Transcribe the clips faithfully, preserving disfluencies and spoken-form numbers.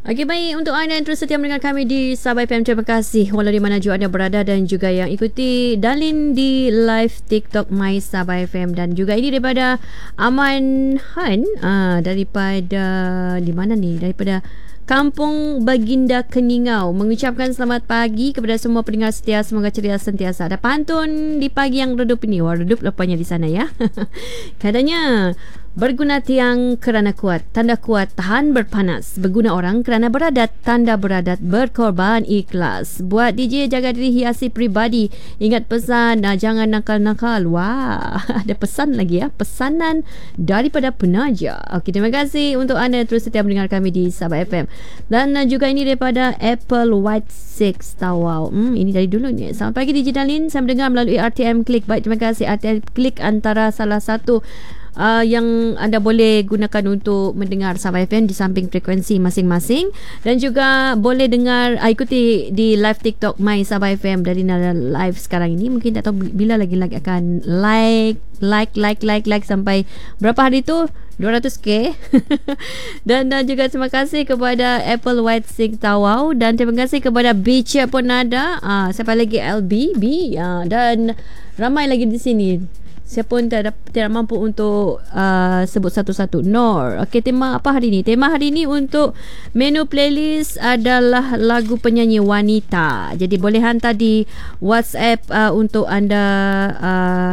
Okey, baik, untuk anda yang terus setia mendengar kami di Sabah F M, terima kasih walau di mana juga anda berada, dan juga yang ikuti Darlin di live TikTok My Sabah F M, dan juga ini daripada Aman Han uh, daripada di mana ni? Daripada Kampung Baginda Keningau, mengucapkan selamat pagi kepada semua pendengar setia, semoga ceria sentiasa. Ada pantun di pagi yang redup ini. Wah, redup lepasnya di sana ya. Katanya, berguna tiang kerana kuat, tanda kuat tahan berpanas. Berguna orang kerana beradat, tanda beradat berkorban ikhlas. Buat D J jaga diri, hiasi pribadi. Ingat pesan, nah, jangan nakal-nakal. Wah, ada pesan lagi ya. Pesanan daripada penaja. Okey, terima kasih untuk anda yang terus setia mendengar kami di Sabah F M. Dan uh, juga ini daripada Apple White Six Tawau. Hmm, ini dari dulu ni. Selamat pagi D J Darlin, saya mendengar melalui R T M Klik. Baik, terima kasih. R T M Klik antara salah satu Uh, yang anda boleh gunakan untuk mendengar Sabah F M di samping frekuensi masing-masing, dan juga boleh dengar uh, ikuti di live TikTok My Sabah F M dari Nara live sekarang ini. Mungkin tak tahu bila lagi lagi akan like like like like like sampai berapa hari tu, dua ratus k. Dan uh, juga terima kasih kepada Apple White Sing Tawau, dan terima kasih kepada Beach pun ada. Uh, siapa lagi? L B B uh, dan ramai lagi di sini. Siapa pun tidak, tidak mampu untuk uh, sebut satu-satu. Nor. Okey, tema apa hari ini? Tema hari ini untuk menu playlist adalah lagu penyanyi wanita. Jadi boleh hantar di WhatsApp uh, untuk anda uh,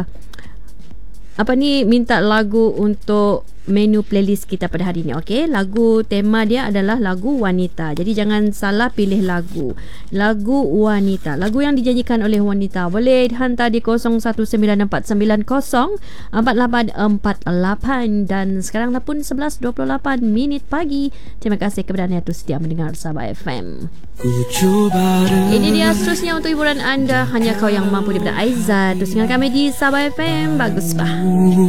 apa ni, minta lagu untuk menu playlist kita pada hari ini. Okey, lagu tema dia adalah lagu wanita. Jadi jangan salah pilih lagu. Lagu wanita, lagu yang dinyanyikan oleh wanita. Boleh hantar di kosong satu sembilan empat sembilan kosong empat lapan empat lapan. Dan sekarang dah pun sebelas dua puluh lapan minit pagi. Terima kasih kepada anda yang terus setia mendengar Sabah F M. Ini dia seterusnya untuk hiburan anda, hanya kau yang mampu, daripada Aizat. Terus dengan kami di Sabah F M. Bagus bah.